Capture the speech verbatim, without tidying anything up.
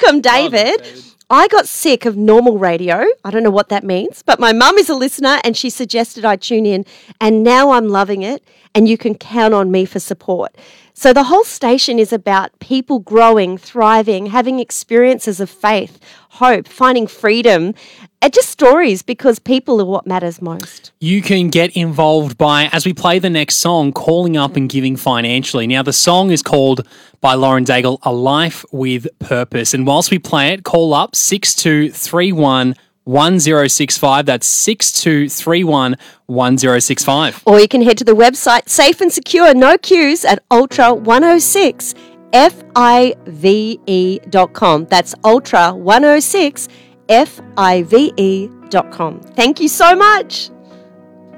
Welcome, David. David. I got sick of normal radio. I don't know what that means, but my mum is a listener and she suggested I tune in, and now I'm loving it, and you can count on me for support. So the whole station is about people growing, thriving, having experiences of faith, hope, finding freedom, and just stories, because people are what matters most. You can get involved by, as we play the next song, calling up and giving financially. Now, the song is called, by Lauren Daigle, A Life with Purpose. And whilst we play it, call up six two three one one zero six five. That's six two three one one zero six five. Or you can head to the website, safe and secure, no queues, at ultra one oh six F I V E dot com. That's ultra one oh six F I V E dot com. Thank you so much.